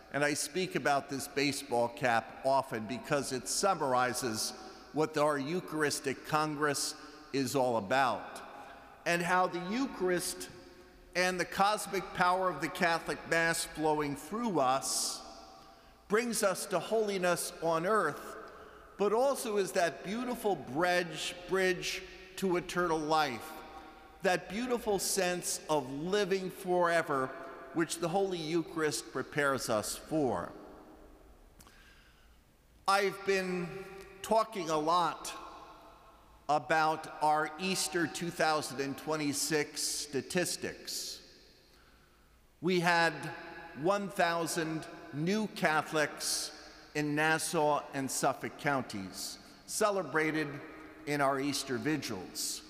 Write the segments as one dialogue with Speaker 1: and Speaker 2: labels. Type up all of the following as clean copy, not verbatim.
Speaker 1: And I speak about this baseball cap often because it summarizes what our Eucharistic Congress is all about, and how the Eucharist and the cosmic power of the Catholic Mass flowing through us brings us to holiness on earth, but also is that beautiful bridge to eternal life, that beautiful sense of living forever, which the Holy Eucharist prepares us for. I've been talking a lot about our Easter 2026 statistics. We had 1,000 new Catholics in Nassau and Suffolk counties celebrated in our Easter vigils.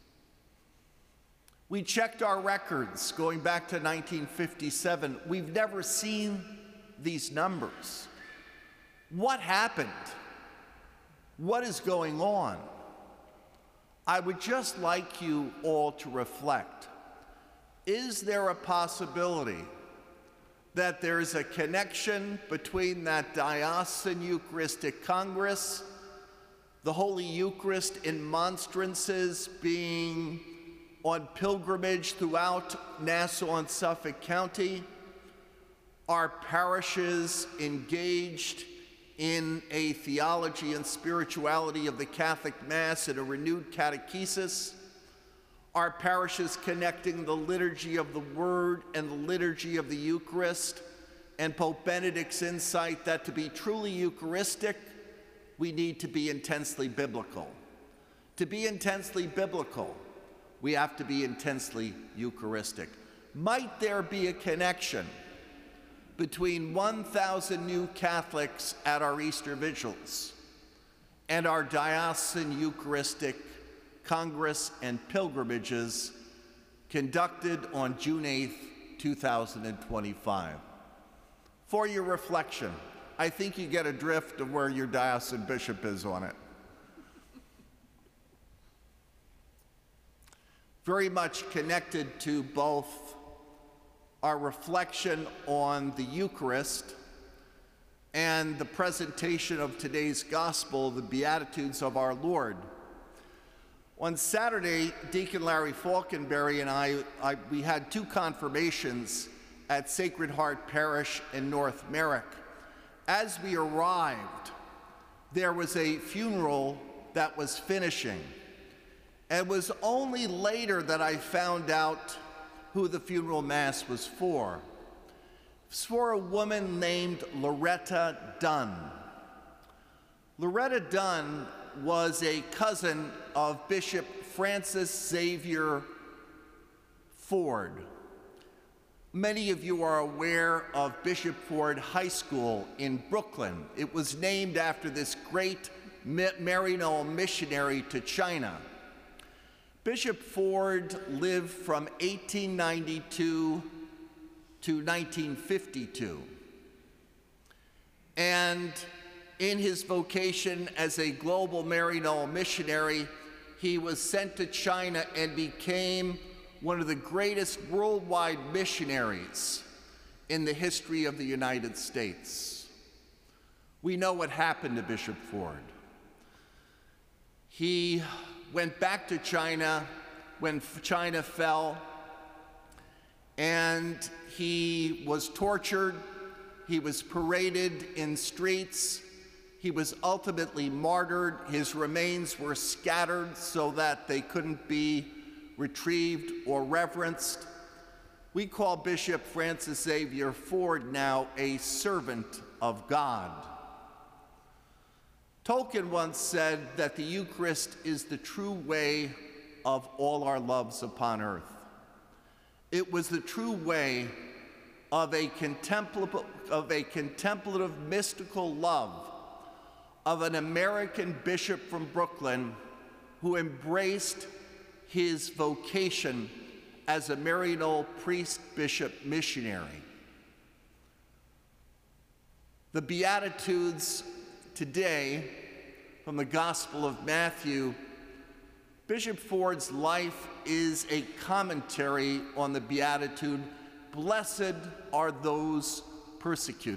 Speaker 1: We checked our records going back to 1957. We've never seen these numbers. What happened? What is going on? I would just like you all to reflect. Is there a possibility that there's a connection between that Diocesan Eucharistic Congress, the Holy Eucharist in monstrances being on pilgrimage throughout Nassau and Suffolk County, our parishes engaged in a theology and spirituality of the Catholic Mass and a renewed catechesis, our parishes connecting the liturgy of the Word and the liturgy of the Eucharist, and Pope Benedict's insight that to be truly Eucharistic, we need to be intensely biblical. To be intensely biblical, we have to be intensely Eucharistic. Might there be a connection between 1,000 new Catholics at our Easter vigils and our Diocesan Eucharistic Congress and pilgrimages conducted on June 8th, 2025? For your reflection, I think you get a drift of where your diocesan bishop is on it. Very much connected to both our reflection on the Eucharist and the presentation of today's gospel, the Beatitudes of our Lord. On Saturday, Deacon Larry Falkenberry and we had two confirmations at Sacred Heart Parish in North Merrick. As we arrived, there was a funeral that was finishing. And it was only later that I found out who the funeral mass was for. It was for a woman named Loretta Dunn. Loretta Dunn was a cousin of Bishop Francis Xavier Ford. Many of you are aware of Bishop Ford High School in Brooklyn. It was named after this great Maryknoll missionary to China. Bishop Ford lived from 1892 to 1952. And in his vocation as a global Maryknoll missionary, he was sent to China and became one of the greatest worldwide missionaries in the history of the United States. We know what happened to Bishop Ford. He went back to China when China fell, and he was tortured, he was paraded in streets, he was ultimately martyred, his remains were scattered so that they couldn't be retrieved or reverenced. We call Bishop Francis Xavier Ford now a servant of God. Tolkien once said that the Eucharist is the true way of all our loves upon earth. It was the true way of a contemplative mystical love of an American bishop from Brooklyn who embraced his vocation as a Maryknoll priest, bishop, missionary. The Beatitudes today, from the Gospel of Matthew, Bishop Ford's life is a commentary on the Beatitude, "Blessed are those persecuted."